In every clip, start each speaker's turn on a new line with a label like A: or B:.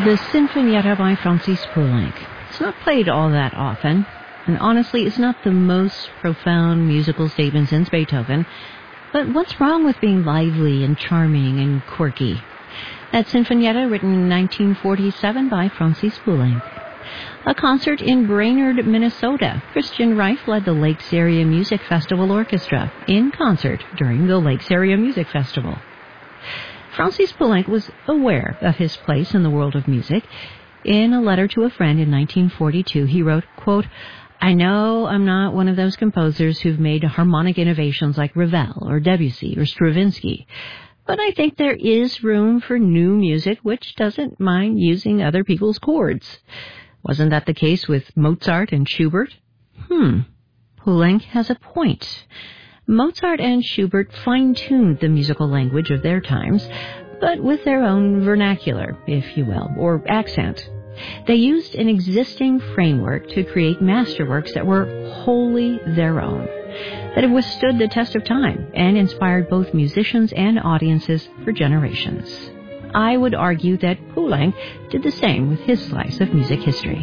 A: The Sinfonietta by Francis Poulenc. It's not played all that often, and honestly, it's not the most profound musical statement since Beethoven. But what's wrong with being lively and charming and quirky? That Sinfonietta, written in 1947 by Francis Poulenc. A concert in Brainerd, Minnesota. Christian Reif led the Lakes Area Music Festival Orchestra in concert during the Lakes Area Music Festival. Francis Poulenc was aware of his place in the world of music. In a letter to a friend in 1942, he wrote, quote, "I know I'm not one of those composers who've made harmonic innovations like Ravel or Debussy or Stravinsky, but I think there is room for new music which doesn't mind using other people's chords. Wasn't that the case with Mozart and Schubert?" Poulenc has a point. Mozart and Schubert fine-tuned the musical language of their times, but with their own vernacular, if you will, or accent. They used an existing framework to create masterworks that were wholly their own, that have withstood the test of time and inspired both musicians and audiences for generations. I would argue that Poulenc did the same with his slice of music history.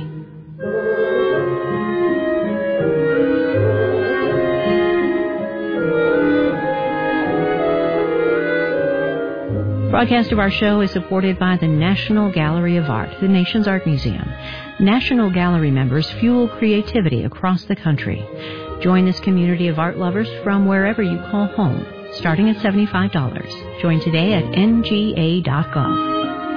A: Broadcast of our show is supported by the National Gallery of Art, the nation's art museum. National Gallery members fuel creativity across the country. Join this community of art lovers from wherever you call home, starting at $75. Join today at nga.gov.